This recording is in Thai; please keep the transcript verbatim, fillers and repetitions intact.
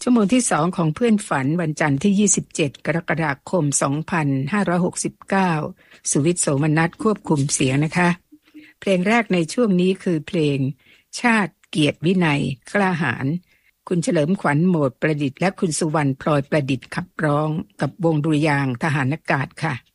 ชั่วโมงที่สองของเพื่อนฝันวันจันทร์ที่ยี่สิบเจ็ดกรกฎาคมสองพันห้าร้อยหกสิบเก้าสุวิทย์โสมนัสควบคุมเสียงนะคะเพลงแรกในช่วงนี้คือเพลงชาติเกียรติวินัยกล้าหาญคุณเฉลิมขวัญโหมดประดิษฐ์และคุณสุวรรณพลอยประดิษฐ์ขับร้องกับวงดุริยางค์ทหารอากาศค่ะ